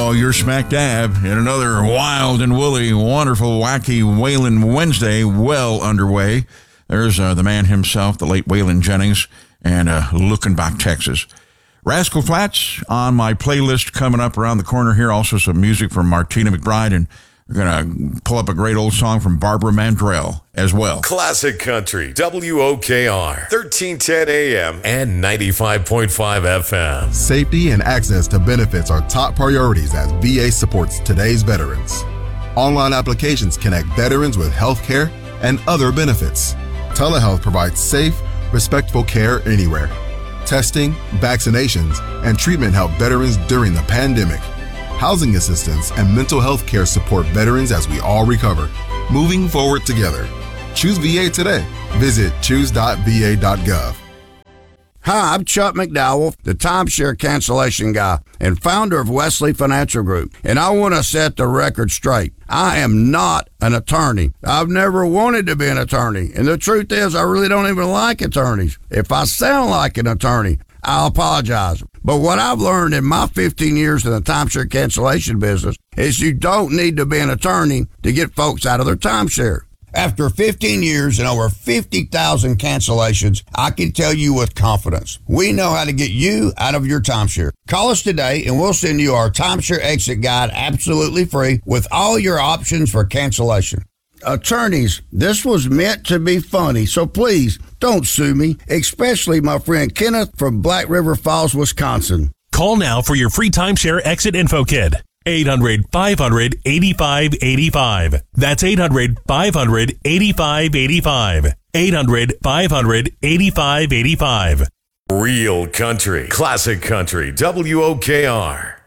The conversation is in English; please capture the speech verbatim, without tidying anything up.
Well, you're smack dab in another wild and woolly, wonderful, wacky Waylon Wednesday well underway. There's uh, the man himself, the late Waylon Jennings, and uh, Looking Back, Texas. Rascal Flatts on my playlist coming up around the corner here. Also some music from Martina McBride, and we're going to pull up a great old song from Barbara Mandrell as well. Classic Country, W O K R, thirteen ten A M and ninety-five point five F M. Safety and access to benefits are top priorities as V A supports today's veterans. Online applications connect veterans with health care and other benefits. Telehealth provides safe, respectful care anywhere. Testing, vaccinations, and treatment help veterans during the pandemic. Housing assistance and mental health care support veterans as we all recover. Moving forward together. Choose V A today. Visit choose dot v a dot gov. Hi, I'm Chuck McDowell, the timeshare cancellation guy and founder of Wesley Financial Group, and I want to set the record straight. I am not an attorney. I've never wanted to be an attorney, and the truth is I really don't even like attorneys. If I sound like an attorney, I'll apologize. But what I've learned in my fifteen years in the timeshare cancellation business is you don't need to be an attorney to get folks out of their timeshare. After fifteen years and over fifty thousand cancellations, I can tell you with confidence, we know how to get you out of your timeshare. Call us today and we'll send you our timeshare exit guide absolutely free with all your options for cancellation. Attorneys, this was meant to be funny, so please don't sue me, especially my friend Kenneth from Black River Falls, Wisconsin. Call now for your free timeshare exit info kit. eight hundred, five hundred, eighty-five eighty-five. That's eight hundred, five hundred, eighty-five eighty-five. eight hundred, five hundred, eighty-five eighty-five. Real country, classic country, W O K R.